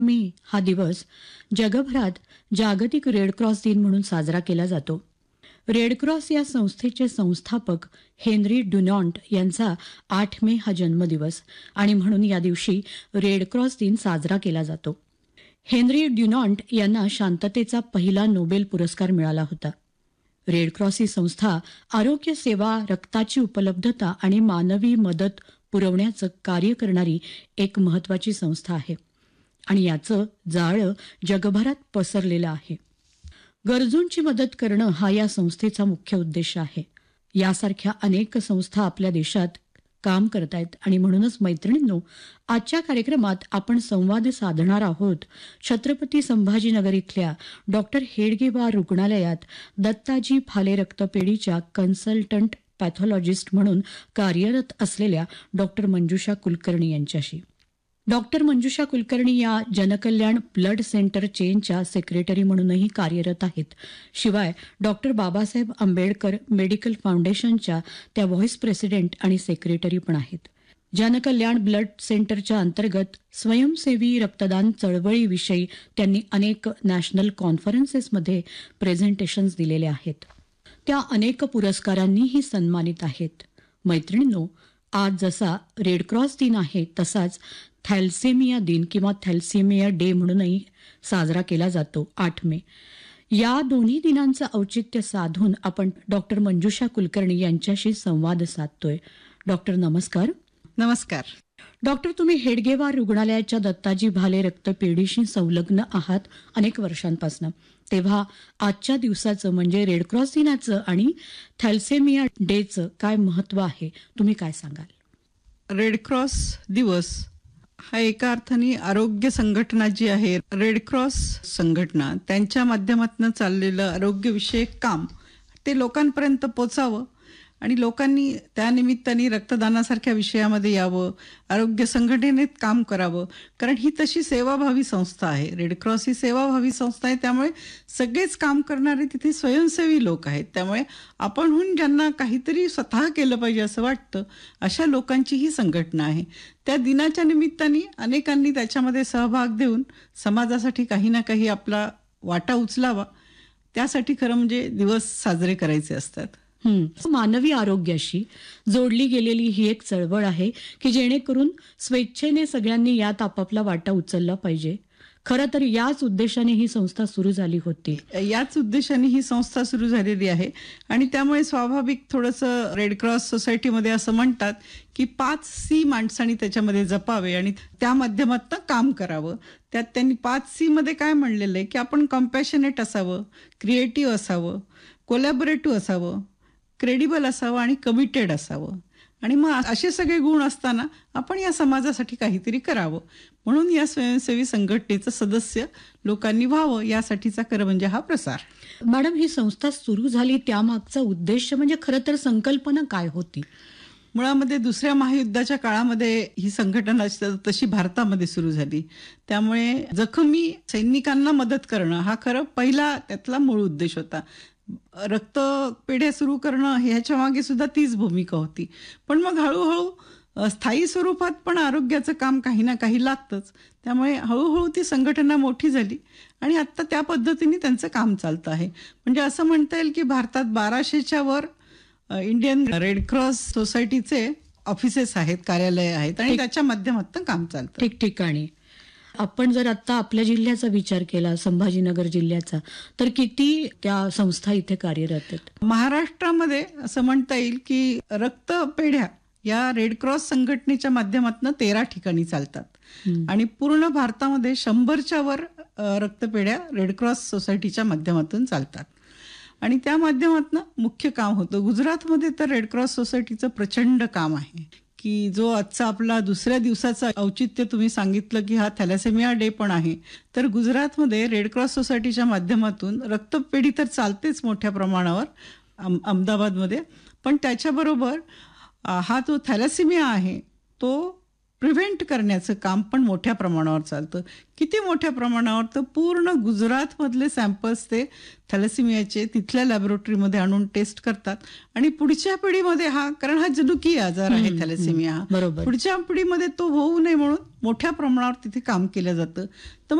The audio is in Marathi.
मी हा दिवस जगभरात जागतिक रेड क्रॉस दिन म्हणून साजरा केला जातो. रेड क्रॉस या संस्थेचे संस्थापक हेनरी डुनॉन्ट यांचा 8 मे हा जन्मदिवस आणि म्हणून या दिवशी रेड क्रॉस दिन साजरा केला जातो. हेनरी ड्युनॉन्ट यांना शांततेचा पहिला नोबेल पुरस्कार मिळाला होता. रेड क्रॉस ही संस्था आरोग्य सेवा, रक्ताची उपलब्धता आणि मानवी मदत पुरवण्याचं कार्य करणारी एक महत्त्वाची संस्था आहे आणि याचं जाळं जगभरात पसरलेलं आहे. गरजूंची मदत करणं हा या संस्थेचा मुख्य उद्देश आहे. यासारख्या अनेक संस्था आपल्या देशात काम करतायत आणि म्हणूनच मैत्रिणींनो, आजच्या कार्यक्रमात आपण संवाद साधणार आहोत छत्रपती संभाजीनगर इथल्या डॉक्टर हेडगेवार रुग्णालयात दत्ताजी भाले रक्तपेढीच्या कन्सल्टंट पॅथॉलॉजिस्ट म्हणून कार्यरत असलेल्या डॉक्टर मंजुषा कुलकर्णी यांच्याशी. डॉक्टर मंजुषा कुलकर्णी या जनकल्याण ब्लड सेंटर चेनच्या सेक्रेटरी म्हणूनही कार्यरत आहेत. शिवाय डॉक्टर बाबासाहेब आंबेडकर मेडिकल फाउंडेशनच्या त्या व्हाईस प्रेसिडेंट आणि सेक्रेटरी पण आहेत. जनकल्याण ब्लड सेंटरच्या अंतर्गत स्वयंसेवी रक्तदान चळवळीविषयी त्यांनी अनेक नॅशनल कॉन्फरन्सेसमध्ये प्रेझेंटेशन्स दिलेले आहेत. त्या अनेक पुरस्कारांनीही सन्मानित आहेत. मैत्रिणींनो, आज जसा रेड क्रॉस दिन आहे तसाच थॅलेसेमिया दिन किंवा थॅलेसेमिया डे म्हणूनही साजरा केला जातो 8 मे. या दोन्ही दिनांचं औचित्य साधून आपण डॉक्टर मंजुषा कुलकर्णी यांच्याशी संवाद साधतोय. डॉक्टर नमस्कार. नमस्कार. डॉक्टर, तुम्ही हेडगेवार रुग्णालयाच्या दत्ताजी भाले रक्तपेढीशी संलग्न आहात अनेक वर्षांपासून. तेव्हा आजच्या दिवसाचं म्हणजे रेड क्रॉस दिनाचं आणि थॅलेसेमिया डेचं काय महत्त्व आहे, तुम्ही काय सांगाल? रेड क्रॉस दिवस हा एका अर्थाने आरोग्य संघटना जी आहे, रेड क्रॉस संघटना, त्यांच्या माध्यमातून चाललेलं आरोग्यविषयक काम ते लोकांपर्यंत पोचावं आणि लोकांनी त्यानिमित्ताने रक्तदानासारख्या विषयामध्ये यावं, आरोग्य संघटनेत काम करावं. कारण ही तशी सेवाभावी संस्था आहे. रेड क्रॉस ही सेवाभावी संस्था आहे. त्यामुळे सगळेच काम करणारे तिथे स्वयंसेवी लोक आहेत. त्यामुळे आपणहून ज्यांना काहीतरी स्वतः केलं पाहिजे असं वाटतं, अशा लोकांची ही संघटना आहे. त्या दिनाच्या निमित्ताने अनेकांनी त्याच्यामध्ये सहभाग देऊन समाजासाठी काही ना काही आपला वाटा उचलावा, त्यासाठी खरं म्हणजे दिवस साजरे करायचे असतात. मानवी आरोग्याशी जोडली गेलेली ही एक चळवळ आहे की जेणेकरून स्वेच्छेने सगळ्यांनी यात आपापला वाटा उचलला पाहिजे. खरं तर याच उद्देशाने ही संस्था सुरू झाली होती. याच उद्देशाने ही संस्था सुरू झालेली आहे आणि त्यामुळे स्वाभाविक थोडंसं रेड क्रॉस सोसायटीमध्ये असं म्हणतात की 5C माणसांनी त्याच्यामध्ये जपावे आणि त्या माध्यमातून काम करावं. त्यात त्यांनी 5C मध्ये काय म्हणलेलं आहे की आपण कॉम्पॅशनेट असावं, क्रिएटिव्ह असावं, कोलॅबोरेटिव्ह असावं, क्रेडिबल असावं आणि कमिटेड असावं. आणि मग असे सगळे गुण असताना आपण या समाजासाठी काहीतरी करावं, म्हणून या स्वयंसेवी संघटनेचं सदस्य लोकांनी व्हावं, यासाठीचा खरं म्हणजे हा प्रसार. मॅडम, ही संस्था सुरू झाली त्यामागचा उद्देश म्हणजे खरं तर संकल्पना काय होती? मुळामध्ये दुसऱ्या महायुद्धाच्या काळामध्ये ही संघटना तशी भारतामध्ये सुरू झाली. त्यामुळे जखमी सैनिकांना मदत करणं हा खरं पहिला त्यातला मूळ उद्देश होता. रक्तपेढ्या सुरू करणं ह्याच्या मागे सुद्धा तीच भूमिका होती. पण मग हळूहळू स्थायी स्वरूपात पण आरोग्याचं काम काही ना काही लागतंच. त्यामुळे हळूहळू ती संघटना मोठी झाली आणि आत्ता त्या पद्धतीने त्यांचं काम चालतं आहे. म्हणजे असं म्हणता येईल की भारतात 1200च्या वर इंडियन रेड क्रॉस सोसायटीचे ऑफिसेस आहेत, कार्यालय आहेत आणि त्याच्या माध्यमातून काम चालतं ठिकठिकाणी. आपण जर आता आपल्या जिल्ह्याचा विचार केला, संभाजीनगर जिल्ह्याचा, तर किती त्या संस्था इथे कार्यरत आहेत? महाराष्ट्रामध्ये असं म्हणता येईल की रक्तपेढ्या या रेड क्रॉस संघटनेच्या माध्यमातून 13 ठिकाणी चालतात आणि पूर्ण भारतामध्ये 100च्या वर रक्तपेढ्या रेड क्रॉस सोसायटीच्या माध्यमातून चालतात आणि त्या माध्यमातून मुख्य काम होतं. गुजरातमध्ये तर रेड क्रॉस सोसायटीचं प्रचंड काम आहे की जो आजचा आपला दुसऱ्या दिवसाचा औचित्य तुम्ही सांगितलं की हा थॅलेसेमिया डे पण आहे, तर गुजरातमध्ये रेड क्रॉस सोसायटीच्या माध्यमातून रक्तपेढी तर चालतेच मोठ्या प्रमाणावर अहमदाबादमध्ये, पण त्याच्याबरोबर हा जो थॅलेसेमिया आहे तो प्रिव्हेंट करण्याचं काम पण मोठ्या प्रमाणावर चालतं. किती मोठ्या प्रमाणावर, तर पूर्ण गुजरातमधले सॅम्पल्स ते थॅलेसिमियाचे तिथल्या लॅबोरेटरीमध्ये आणून टेस्ट करतात आणि पुढच्या पिढीमध्ये कारण हा जनुकीय आजार आहे थॅलेसिमिया, बरोबर. पुढच्या पिढीमध्ये तो होऊ नये म्हणून मोठ्या प्रमाणावर तिथे काम केलं जातं. तर